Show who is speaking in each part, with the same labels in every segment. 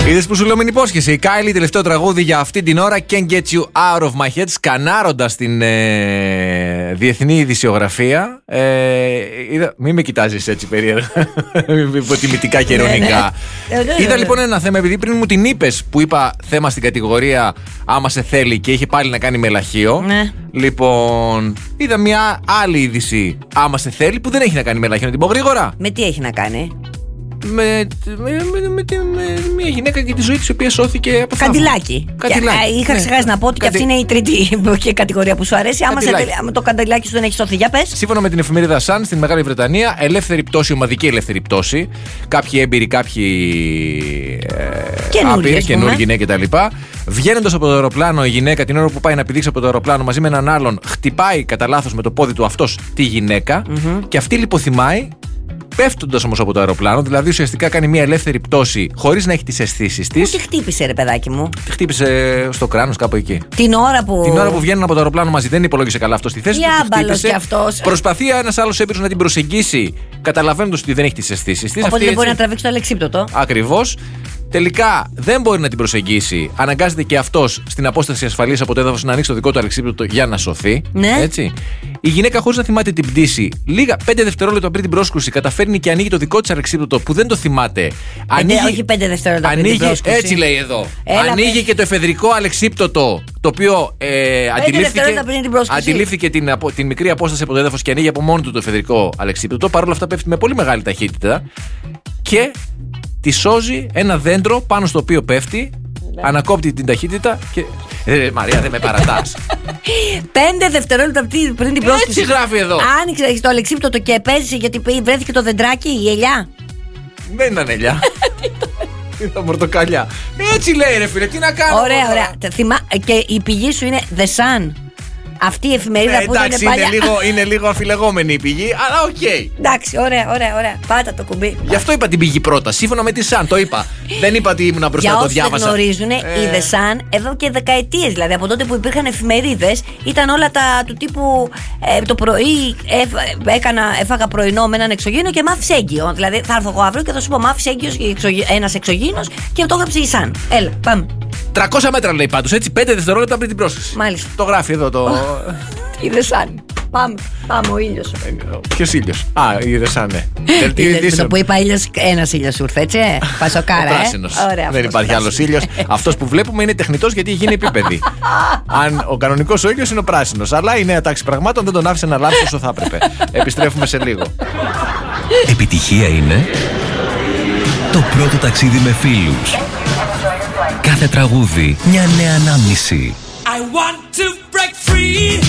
Speaker 1: Είδες που σου λέω μην υπόσχεσαι. Η Kylie, τελευταίο τραγούδι για αυτή την ώρα. Can't get you out of my head. Σκανάροντας την διεθνή ειδησιογραφία. Μην με κοιτάζεις έτσι περίεργα. Υποτιμητικά και ειρωνικά. Είδα λοιπόν ένα θέμα, επειδή πριν μου την είπες που είπα θέμα στην κατηγορία άμα σε θέλει και είχε πάλι να κάνει με λαχείο. Λοιπόν, είδα μια άλλη είδηση άμα σε θέλει που δεν έχει να κάνει με λαχείο. Να την πω γρήγορα.
Speaker 2: Με τι έχει να κάνει?
Speaker 1: Με μια γυναίκα και τη ζωή της, η οποία σώθηκε από θαύμα.
Speaker 2: Καντιλάκι. Είχα ξεχάσει να πω ότι και αυτή είναι η τρίτη κατηγορία που σου αρέσει. Άμα το καντιλάκι σου δεν έχει σωθεί, για πες.
Speaker 1: Σύμφωνα με την εφημερίδα Sun, στην Μεγάλη Βρετανία, ελεύθερη πτώση, ομαδική ελεύθερη πτώση. Κάποιοι έμπειροι, κάποιοι καινούργοι, ναι, κτλ. Βγαίνοντας από το αεροπλάνο, η γυναίκα την ώρα που πάει να πηδήξει από το αεροπλάνο μαζί με έναν άλλον, χτυπάει κατά λάθος με το πόδι του αυτός τη γυναίκα και αυτή λιποθυμάει. Πέφτοντας όμως από το αεροπλάνο, δηλαδή ουσιαστικά κάνει μια ελεύθερη πτώση χωρίς να έχει τις αισθήσεις της.
Speaker 2: Πού τη χτύπησε, ρε παιδάκι μου?
Speaker 1: Τη χτύπησε στο κράνος, κάπου εκεί.
Speaker 2: Την ώρα που
Speaker 1: βγαίνουν από το αεροπλάνο μαζί, δεν υπολόγισε καλά αυτό στη θέση του.
Speaker 2: Άμπαλος κι αυτός.
Speaker 1: Προσπαθεί ένας άλλος έμπειρος να την προσεγγίσει, καταλαβαίνοντας ότι δεν έχει τις αισθήσεις της.
Speaker 2: Οπότε δεν μπορεί να τραβήξει το αλεξίπτωτο.
Speaker 1: Ακριβώς. Τελικά δεν μπορεί να την προσεγγίσει. Αναγκάζεται και αυτός στην απόσταση ασφαλής από το έδαφος να ανοίξει το δικό του αλεξίπτωτο για να σωθεί.
Speaker 2: Ναι.
Speaker 1: Έτσι. Η γυναίκα, χωρίς να θυμάται την πτήση, 5 δευτερόλεπτα πριν την πρόσκρουση, καταφέρνει και ανοίγει το δικό της αλεξίπτωτο που δεν το θυμάται.
Speaker 2: Όχι 5 δευτερόλεπτα πριν την πρόσκρουση.
Speaker 1: Έτσι λέει εδώ. Ανοίγει και το εφεδρικό αλεξίπτωτο, το οποίο αντιλήφθηκε την μικρή απόσταση από το έδαφος και ανοίγει από μόνο του το εφεδρικό αλεξίπτωτο. Παρ' όλα αυτά πέφτει με πολύ μεγάλη ταχύτητα και τη σώζει ένα δέντρο πάνω στο οποίο πέφτει, ανακόπτει την ταχύτητα και. Μαρία, δεν με παρατάς.
Speaker 2: 5 δευτερόλεπτα πριν την πρόσκριση.
Speaker 1: Έτσι γράφει εδώ.
Speaker 2: Άνοιξε το αλεξίπτωτο και επέζησε γιατί βρέθηκε το δεντράκι, η ελιά.
Speaker 1: Δεν ήταν ελιά. Ήταν πορτοκαλιά. Έτσι λέει, ρε φίλε, τι να κάνω.
Speaker 2: Ωραία. Και η πηγή σου είναι The Sun. Αυτή η εφημερίδα που
Speaker 1: εντάξει,
Speaker 2: είναι παλιά.
Speaker 1: είναι λίγο αφιλεγόμενη η πηγή, αλλά οκ.
Speaker 2: Εντάξει, ωραία. Πάτα το κουμπί.
Speaker 1: Γι' αυτό είπα την πηγή πρώτα. Σύμφωνα με τη Sun, το είπα. Δεν είπα ότι ήμουν μπροστά, το διάβασα.
Speaker 2: Για όσοι δεν γνωρίζουν, η The Sun εδώ και δεκαετίες, δηλαδή από τότε που υπήρχαν εφημερίδες, ήταν όλα του τύπου το πρωί έφαγα πρωινό με έναν εξωγήινο και μάθεις έγκυο. Δηλαδή θα έρθω εγώ αύριο και θα σου πω μάθεις έγκυος ένας εξωγήινος και το έγραψε η Sun. Έλα, πάμε.
Speaker 1: 300 μέτρα λέει πάντως, έτσι, 5 δευτερόλεπτα πριν την πρόσκληση.
Speaker 2: Μάλιστα.
Speaker 1: Το γράφει εδώ το.
Speaker 2: Η The Sun. Πάμε, ο ήλιος.
Speaker 1: Ποιος ήλιος? Η The Sun, ναι.
Speaker 2: Το που είπα ήλιος, ένας ήλιος σου ήρθε, έτσι. Πασοκάρα,
Speaker 1: πράσινος. Δεν υπάρχει άλλος ήλιος. Αυτός που βλέπουμε είναι τεχνητός γιατί γίνει επίπεδη. Αν ο κανονικός ο ήλιος είναι ο πράσινος. Αλλά η νέα τάξη πραγμάτων δεν τον άφησε να λάμψει όσο θα έπρεπε. Επιστρέφουμε σε λίγο.
Speaker 3: Επιτυχία είναι το πρώτο ταξίδι με φίλους. Κάθε τραγούδι μια νέα ανάμνηση.
Speaker 4: I want to break free.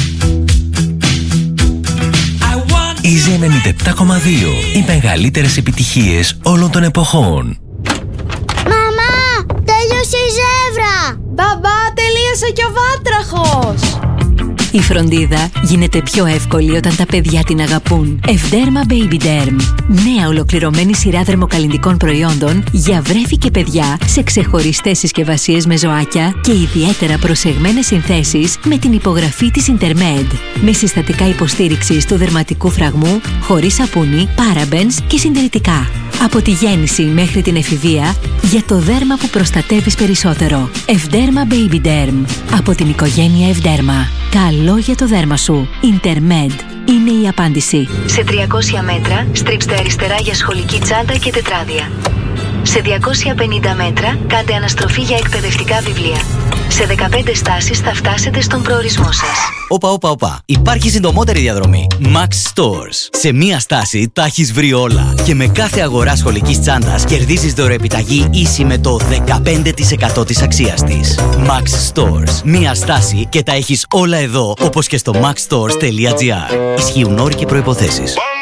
Speaker 3: Easy 97,2. Οι μεγαλύτερες επιτυχίες όλων των εποχών.
Speaker 5: Μαμά, τέλειωσε η ζεύρα.
Speaker 6: Μπαμπά, τελείωσε και ο βάτραχος.
Speaker 7: Η φροντίδα γίνεται πιο εύκολη όταν τα παιδιά την αγαπούν. Ευδέρμα Baby Derm. Νέα ολοκληρωμένη σειρά δερμοκαλλυντικών προϊόντων για βρέφη και παιδιά σε ξεχωριστές συσκευασίες με ζωάκια και ιδιαίτερα προσεγμένες συνθέσεις με την υπογραφή της Intermed. Με συστατικά υποστήριξης του δερματικού φραγμού, χωρίς σαπούνι, parabens και συντηρητικά. Από τη γέννηση μέχρι την εφηβεία, για το δέρμα που προστατεύεις περισσότερο. Ευδέρμα Baby Derm. Από την οικογένεια Ευδέρμα. Καλό για το δέρμα σου. Intermed είναι η απάντηση.
Speaker 8: Σε 300 μέτρα, στρίψτε αριστερά για σχολική τσάντα και τετράδια. Σε 250 μέτρα, κάντε αναστροφή για εκπαιδευτικά βιβλία. Σε 15 στάσεις θα φτάσετε στον προορισμό σας.
Speaker 9: Όπα. Υπάρχει συντομότερη διαδρομή. Max Stores. Σε μία στάση τα έχεις βρει όλα. Και με κάθε αγορά σχολικής τσάντας κερδίζεις δωρεοεπιταγή ίση με το 15% της αξίας της. Max Stores. Μία στάση και τα έχεις όλα εδώ, όπως και στο maxstores.gr. Ισχύουν όροι και προϋποθέσεις.